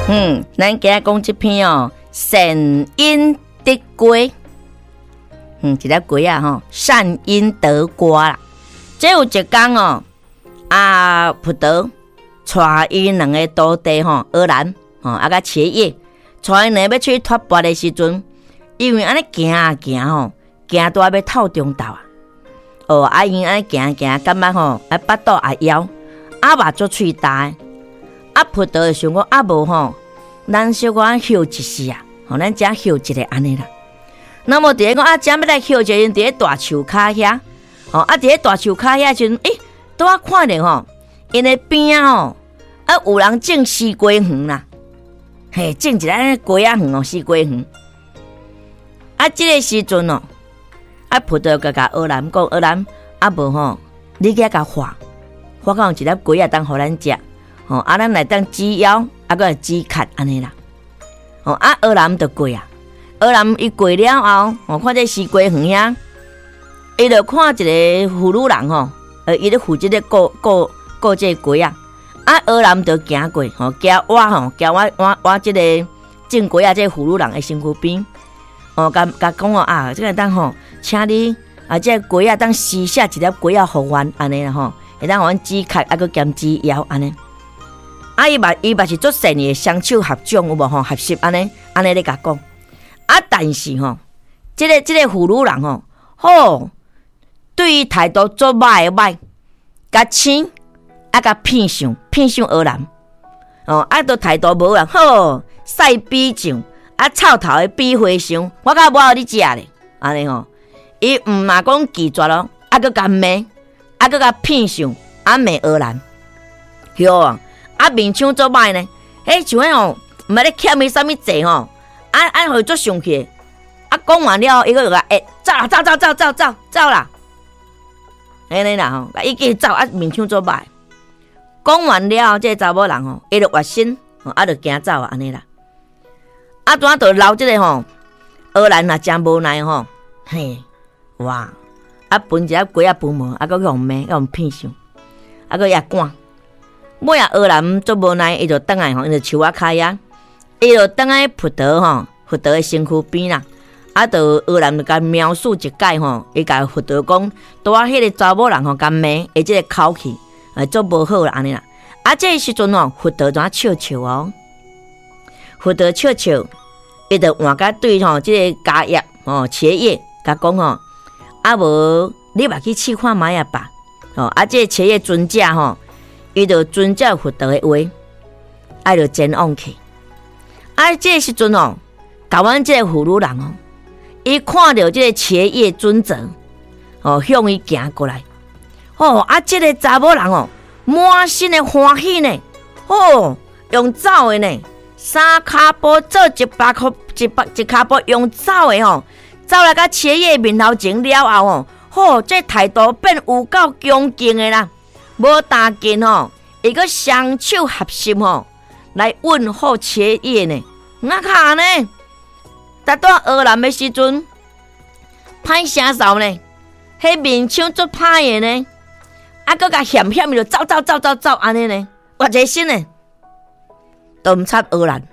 咱今日讲这篇哦，善因得果。一粒果啊吼，善因得果啦。这有一天哦，葡萄带伊两个徒弟吼，荷兰甲茄叶，带因两个要去托钵的时阵，因为安尼行啊行吼，行到要透中道啊。因安尼行，感觉吼，巴肚也枵，目足喙大。葡萄就想讲无吼，咱小可休一时啊，咱只休一个安尼啦。那么伫咧讲只要来休一个，伫咧大树骹遐，伫咧大树骹遐时阵，拄仔看着吼，因的边啊有人种西瓜园啦，种一个瓜仔园西瓜园。这个时阵葡萄甲荷兰讲，荷兰无吼，你去甲画到有一粒瓜仔当互咱食。咱来当煮腰，个煮壳安尼啦。荷兰就过啊，荷兰伊过了后，看这西瓜园遐，伊就看一个妇女人伊咧负责咧顾这瓜啊。荷兰就行过，行我这个种瓜啊，这妇女人的身躯边，甲讲这个当请你这瓜啊当撕下一粒瓜啊，互阮安尼啦会当互阮煮壳个兼煮腰安尼。伊嘛是做善的双手合掌有无合适安尼咧甲讲。但是这个妇女人对伊态度做歹，甲请甲骗上荷兰都态度无人晒比上臭头的比花香，我甲无互你食咧安尼伊毋嘛讲拒绝咯，佮甲骂，佮甲骗上骂荷兰，面腔做歹呢？像迄毋捌咧欠伊啥物济互伊做上去。讲完了，伊个就走啦，安尼啦伊继续走，面腔做歹。讲完了，这查某人伊就越心，就行走安尼啦。拄仔就留这个荷兰也真无奈哇！分一粒瓜仔分无，佮用骂，用骗上，佮也赶。尾荷兰做无奈，伊就倒来因就树仔骹遐，伊就倒来葡萄的身躯边啦。就荷兰就甲描述一解伊甲葡萄讲，拄仔迄个查某人甲骂，伊即个口气做无好啦安尼啦。这个时阵葡萄怎笑葡萄笑，伊就换甲对即个家业茄叶甲讲无你嘛去试看卖吧。即个茄叶尊者伊就遵照葡萄的话，就前往去。这个时阵甲阮这个妇女人伊看到这个茄叶尊者向伊行过来。这个查某人满心的欢喜呢，用走的呢，三骹步做一骹步用走的走来到茄叶面头前了后这态度变有够恭敬的啦。无大劲伊个双手合十来问候茄叶呢，卡呢？达到荷兰的时阵，歹声扫呢，迄面腔足歹的呢，佮甲险就走安尼呢，我这心呢，都毋插荷兰。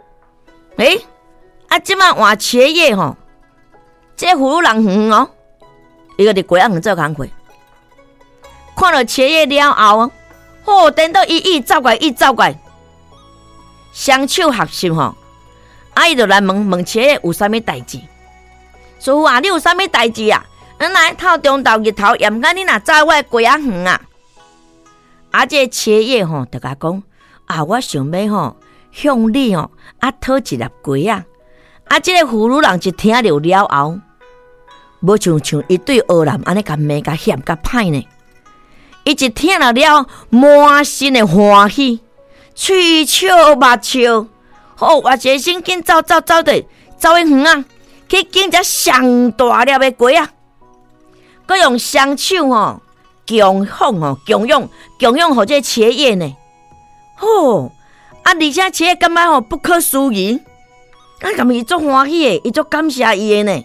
即摆换茄叶这妇女人远伊个伫鬼仔做工课。看到茄叶了后，等到伊走过来，双手合十伊就来问茄叶有啥物代志。师傅你有啥物代志啊？咱来透中道日头，也毋敢你若走我的瓜仔园啊。这茄叶就甲讲我想要向你讨一粒瓜仔。这个妇女人一听着了后，无像伊对荷兰安尼甲骂甲险甲歹呢。伊一听了满心的欢喜，喙笑目笑，我一心紧走去园去捡只上大粒的瓜佮用双手供养互这茄叶呢。而且茄叶感觉不可思议，感伊足欢喜的，伊足感谢伊的呢。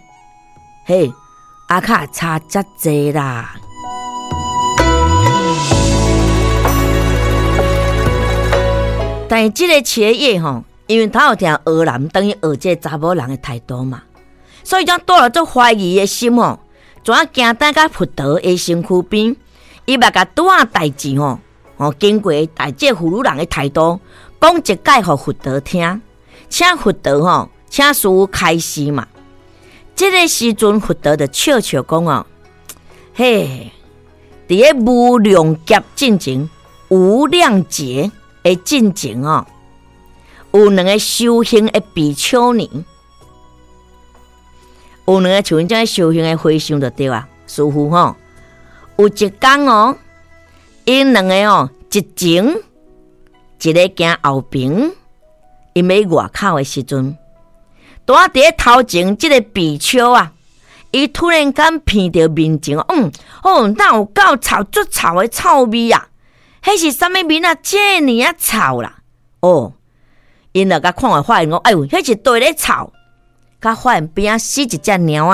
卡差遮济啦。但是这个茄叶因为他有听学人等于学这查某人的态度嘛，所以才带了做怀疑的心哦，怎啊行等到佛陀的身躯边，伊嘛甲拄仔代志经过这妇女人的态度，讲一解互佛陀听，请佛陀请师父开示嘛。这个时阵，佛陀就笑笑讲嘿，伫个无量劫进前、无量劫的进前有两个修行的比丘尼，有两个像因这修行的和尚就对啊。师父有一天因两个一前一个行后边，因要外口的时阵，拄仔伫头前这个比丘伊突然间闻到面前哪有够臭足臭的臭味啊！迄是啥物味啊？这么啊臭啦！因就甲看完发现讲，哎呦，迄是对咧臭。甲发现边死一只猫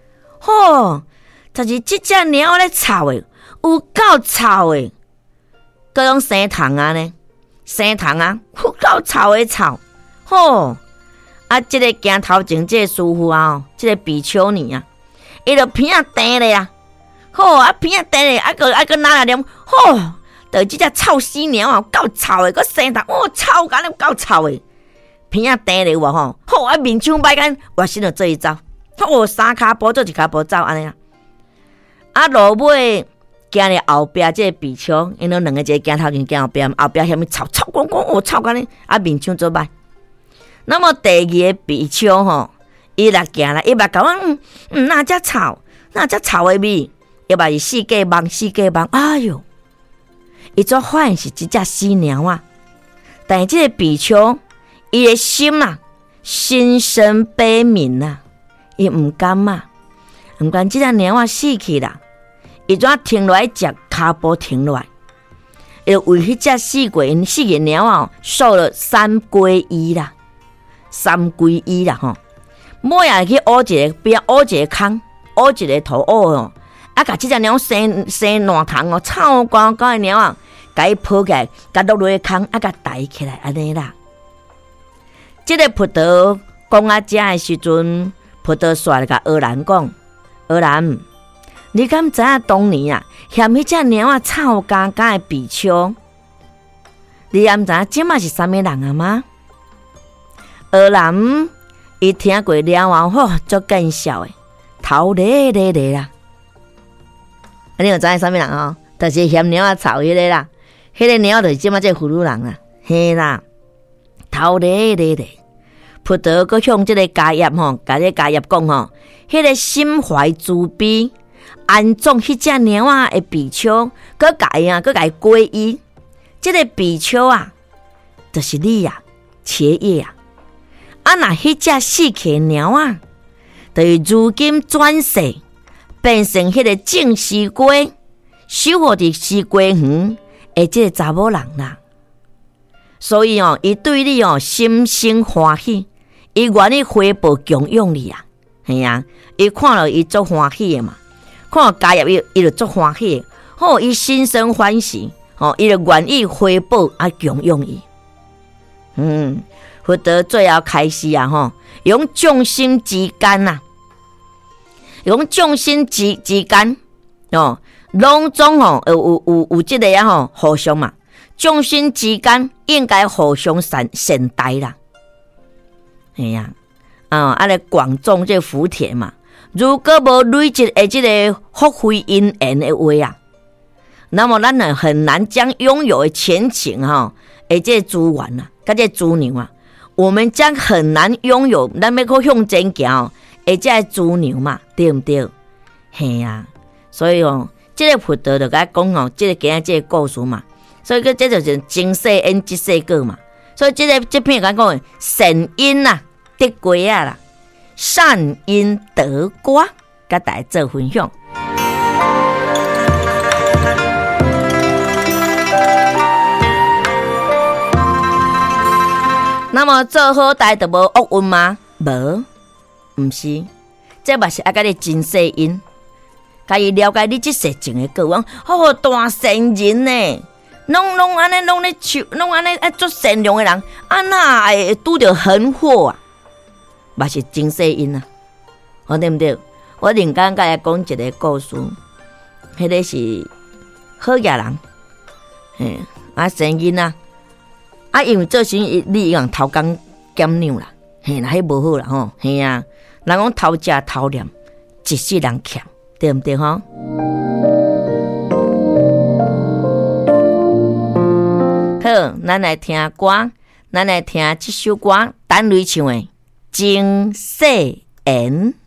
就是这只猫咧臭的，有够臭的。各种生虫呢，生虫有够臭的臭。这个行头前这个师傅这个比丘尼伊就鼻甜咧鼻甜咧，个拿来念就这只臭死猫够臭的，个生虫臭干了够臭的，鼻甜咧面枪摆干，我心就做一走，三骹步做一骹步走安尼落尾行咧后壁这个比丘，因两个一个行头前行后壁，后壁遐物臭光光臭干咧，面枪做歹。那么第二个比丘伊来行啦，伊嘛讲哪只臭的味，伊嘛是四界望，哎哟，伊做发现是一只死猫但是这个比丘伊的心心生悲悯伊唔甘这只猫死去啦，伊怎停落来食，骹步停落来，伊为迄只死过猫受了3皈依啦。3皈依啦每日去挖一个边，挖一个坑，挖一个土甲这只猫生烂虫臭光光的猫甲伊抱起来，甲落落个坑，甲抬起来安尼啦。这个佛陀讲这的时阵，佛陀煞甲学人讲：学人，你敢知影当年嫌迄只猫臭干干的比丘，你敢知影即嘛是啥物人吗？学人伊听过了后足见笑的，头咧咧咧啦。你有知影啥物人就是嫌猫臭迄个啦，迄个猫就是即嘛这妇女人啦，嘿啦，头咧咧咧。佛陀佮向这个迦叶甲这迦叶讲迄个心怀慈悲，安葬迄只猫的比丘，佮甲伊皈依。这个比丘就是你切叶若迄只死去猫就是如今转世变成迄个正西瓜，守护伫西瓜园的这个查某人啦。所以伊对你心生欢喜，伊愿意回报供养你系伊看了伊足欢喜的嘛，看到迦叶伊就足欢喜的，伊心生欢喜，伊就愿意回报供养伊。佛陀最后开始用众生之间用众生之间拢总有这个互相嘛，众生之间应该互相善待啦。来广种这福田嘛。如果无累积的这个福慧因缘的话那么咱很难将拥有的前景这个资源跟这资粮我们将很难拥有咱要去向前行这个资粮嘛，对不对？所以这个佛陀就甲讲这个今日这个故事嘛，所以这就是前世因即世果嘛。所以这篇讲善因得果啦，善因得果，甲大家做分享。那么做好代就无恶运吗？无，不是，这嘛是甲你真世因，甲伊了解你这世情的过往，大善人呢， 拢安尼拢咧笑，拢安尼做善良的人，哪会拄着横祸啊？嘛是真世因啊，对不对？我另间甲伊讲一个故事，迄个是好野人，生囡啊，因为做生意你用偷工减量啦，啦，迄无好啦吼，人讲偷食偷念，一世人欠，对不对吼？好，咱来听歌，咱来听这首歌，单雷唱的《真世缘》。